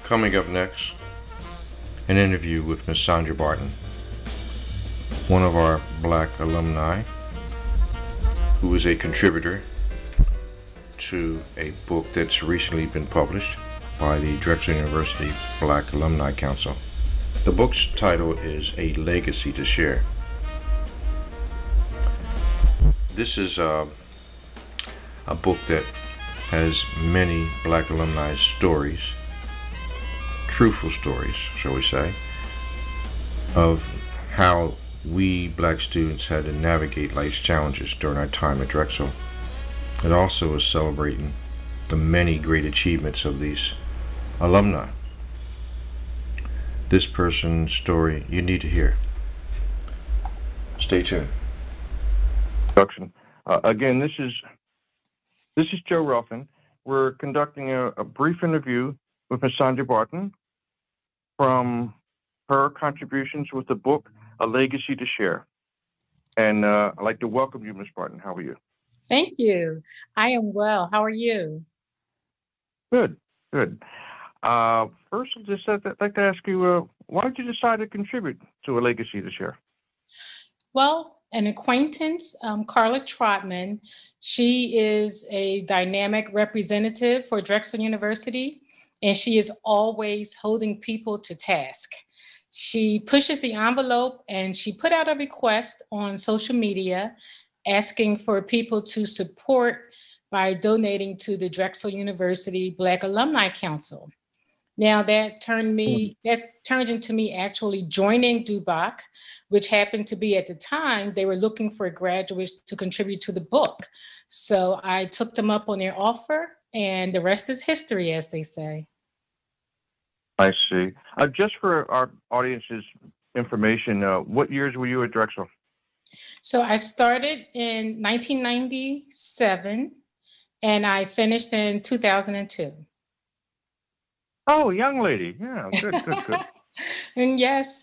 Coming up next, an interview with Miss Sandra Barton, one of our black alumni who is a contributor to a book that's recently been published by the Drexel University Black Alumni Council. The book's title is A Legacy to Share. This is a book that has many black alumni stories, truthful stories, shall we say, of how we black students had to navigate life's challenges during our time at Drexel. It also is celebrating the many great achievements of these alumni. This person's story you need to hear. Stay tuned. Production. Again, this is Joe Ruffin. We're conducting a brief interview with Ms. Sandra Barton from her contributions with the book, A Legacy to Share. And I'd like to welcome you, Ms. Barton. How are you? Thank you. I am well. How are you? Good. First, I'd like to ask you, why did you decide to contribute to A Legacy to Share? Well, an acquaintance, Carla Trotman, she is a dynamic representative for Drexel University, and she is always holding people to task. She pushes the envelope, and she put out a request on social media asking for people to support by donating to the Drexel University Black Alumni Council. Now that turned into me actually joining DUBOC, which happened to be at the time, they were looking for graduates to contribute to the book. So I took them up on their offer, and the rest is history, as they say. I see. Just for our audience's information, what years were you at Drexel? So I started in 1997, and I finished in 2002. Oh, young lady. Yeah, good. And yes.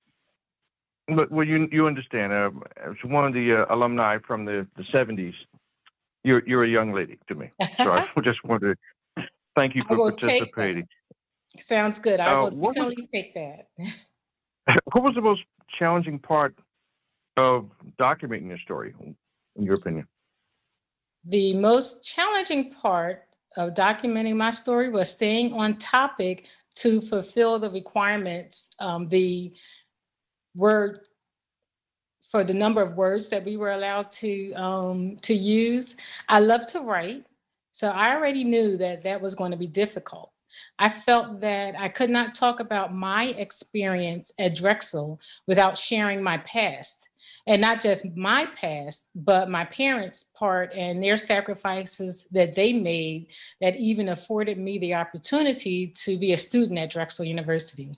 Well, you understand, as one of the alumni from the 70s, you're a young lady to me. So I just wanted to thank you for participating. Sounds good. I will definitely take that. What was the most challenging part of documenting your story, in your opinion? The most challenging part of documenting my story was staying on topic to fulfill the requirements, the word for the number of words that we were allowed to use. I love to write, so I already knew that was going to be difficult. I felt that I could not talk about my experience at Drexel without sharing my past. And not just my past, but my parents' part and their sacrifices that they made that even afforded me the opportunity to be a student at Drexel University.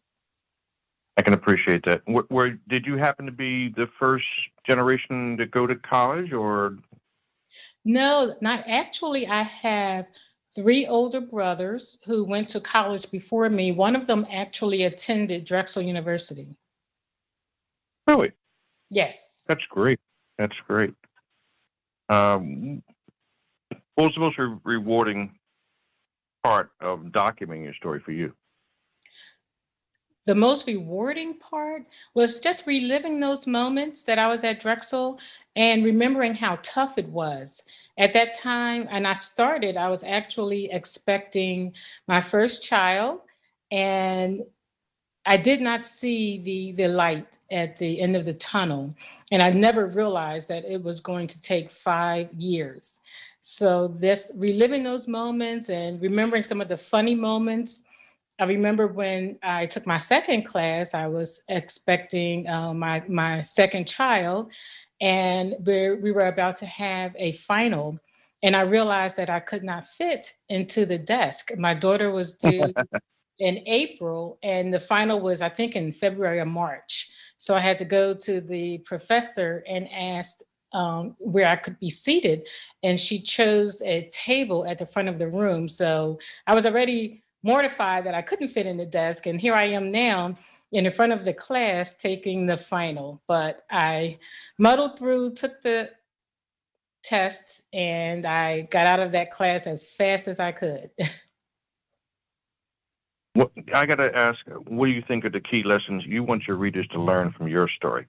I can appreciate that. Where did you happen to be the first generation to go to college, or? No, not actually. I have 3 older brothers who went to college before me. One of them actually attended Drexel University. Really? Yes. That's great. What was the most rewarding part of documenting your story for you? The most rewarding part was just reliving those moments that I was at Drexel and remembering how tough it was. At that time, and I was actually expecting my first child, and I did not see the light at the end of the tunnel. And I never realized that it was going to take 5 years. So this reliving those moments and remembering some of the funny moments. I remember when I took my second class, I was expecting my second child, and we were about to have a final. And I realized that I could not fit into the desk. My daughter was due in April, and the final was, I think, in February or March. So I had to go to the professor and asked where I could be seated, and she chose a table at the front of the room. So I was already mortified that I couldn't fit in the desk, and here I am now in the front of the class taking the final. But I muddled through, took the tests, and I got out of that class as fast as I could. I got to ask, what do you think are the key lessons you want your readers to learn from your story?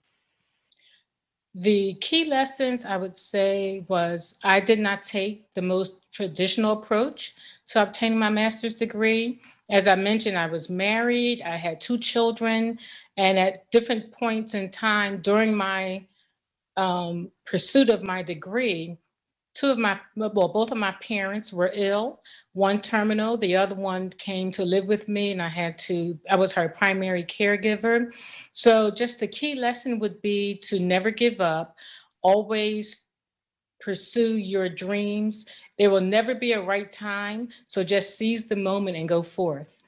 The key lessons I would say was I did not take the most traditional approach to obtaining my master's degree. As I mentioned, I was married, I had two children, and at different points in time during my pursuit of my degree, both of my parents were ill, one terminal, the other one came to live with me, and I was her primary caregiver. So just the key lesson would be to never give up, always pursue your dreams. There will never be a right time. So just seize the moment and go forth.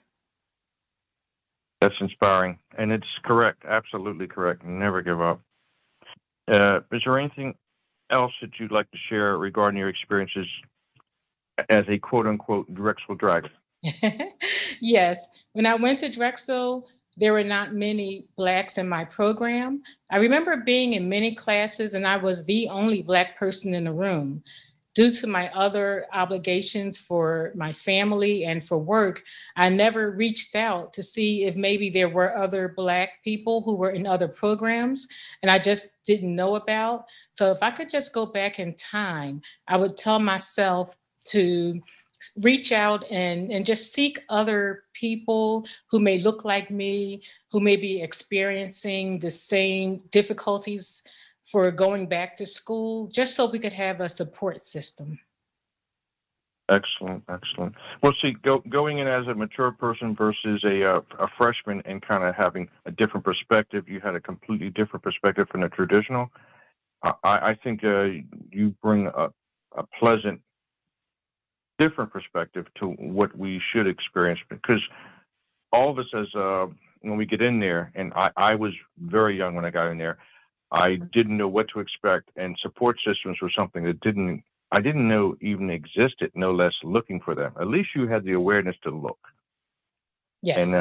That's inspiring, and it's correct, absolutely correct. Never give up. Is there anything else that you'd like to share regarding your experiences as a quote unquote Drexel Dragon? Yes, when I went to Drexel, there were not many Blacks in my program. I remember being in many classes and I was the only Black person in the room. Due to my other obligations for my family and for work, I never reached out to see if maybe there were other Black people who were in other programs and I just didn't know about. So if I could just go back in time, I would tell myself to reach out and just seek other people who may look like me, who may be experiencing the same difficulties for going back to school, just so we could have a support system. Excellent, excellent. Well, see, going in as a mature person versus a freshman and kind of having a different perspective, you had a completely different perspective from the traditional. I think you bring a pleasant, different perspective to what we should experience, because all of us as when we get in there, and I was very young when I got in there, I didn't know what to expect, and support systems were something that I didn't know even existed, no less looking for them. At least you had the awareness to look. Yes.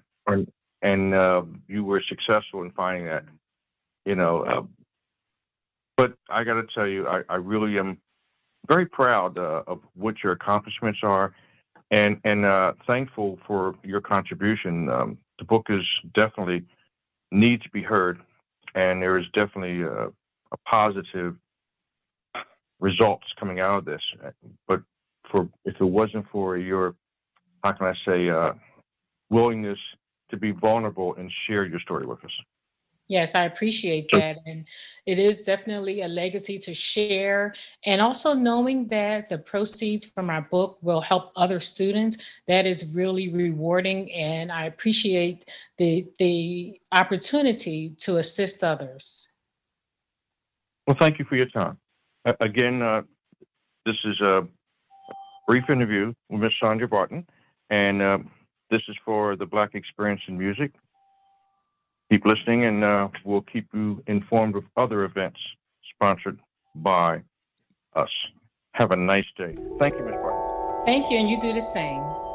And you were successful in finding that, you know. But I got to tell you, I really am very proud of what your accomplishments are, and thankful for your contribution. The book is definitely needs to be heard, and there is definitely a positive results coming out of this. But if it wasn't for your, how can I say, willingness to be vulnerable and share your story with us. Yes, I appreciate that. And it is definitely a legacy to share. And also knowing that the proceeds from our book will help other students, that is really rewarding. And I appreciate the opportunity to assist others. Well, thank you for your time. Again, this is a brief interview with Miss Sandra Barton, and this is for the Black Experience in Music. Keep listening, and we'll keep you informed of other events sponsored by us. Have a nice day. Thank you, Ms. Barton. Thank you, and you do the same.